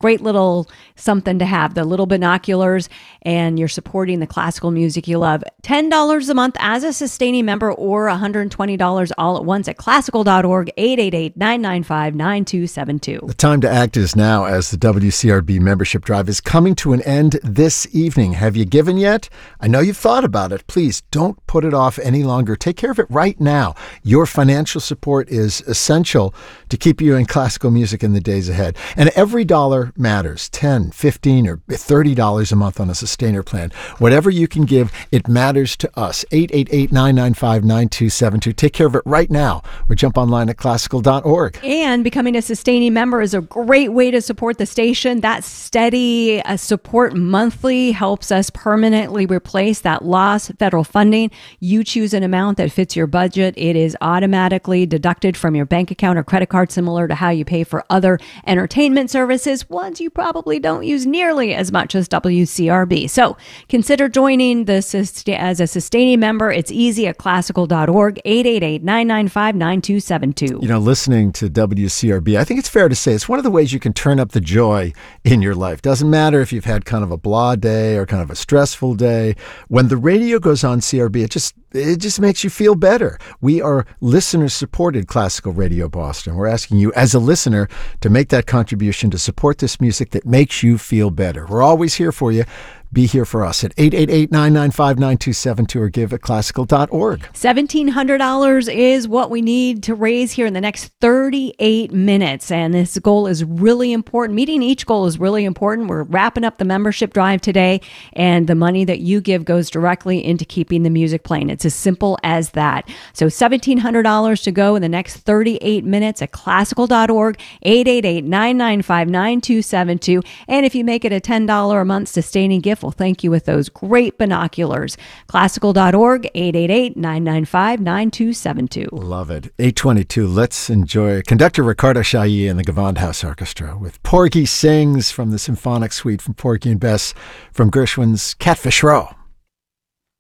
great little something to have, the little binoculars, and you're supporting the classical music you love. $10 a month as a sustaining member or $120 all at once at classical.org, 888-995-9272. The time to act is now, as the WCRB membership drive is coming to an end this evening. Have you given yet? I know you've thought about it. Please don't put it off any longer. Take care of it right now. Your financial support is essential to keep you in classical music in the days ahead. And every dollar matters. $10, $15, or $30 a month on a sustainer plan. Whatever you can give, it matters to us. 888-995-9272. Take care of it right now, or jump online at classical.org. And becoming a sustaining member is a great way to support the station. That steady support monthly helps us permanently replace that lost federal funding. You choose an amount that fits your budget. It is automatically deducted from your bank account or credit card, similar to how you pay for other entertainment services, ones you probably don't use nearly as much as WCRB. So consider joining as a sustaining member. It's easy at classical.org, 888-995-9272. You know, listening to WCRB, I think it's fair to say it's one of the ways you can turn up the joy in your life. Doesn't matter if you've had kind of a blah day or kind of a stressful day. When the radio goes on CRB, it just makes you feel better. We are listener-supported Classical Radio Boston. We're asking you as a listener to make that contribution to support this music that makes you feel better. We're always here for you. Be here for us at 888-995-9272 or give at classical.org. $1,700 is what we need to raise here in the next 38 minutes. And this goal is really important. Meeting each goal is really important. We're wrapping up the membership drive today, and the money that you give goes directly into keeping the music playing. It's as simple as that. So $1,700 to go in the next 38 minutes at classical.org, 888-995-9272. And if you make it a $10 a month sustaining gift, we'll thank you with those great binoculars. Classical.org, 888-995-9272. Love it. 822. Let's enjoy conductor Ricardo Chailly and the Gewandhaus Orchestra with Porgy Sings from the Symphonic Suite from Porgy and Bess from Gershwin's Catfish Row.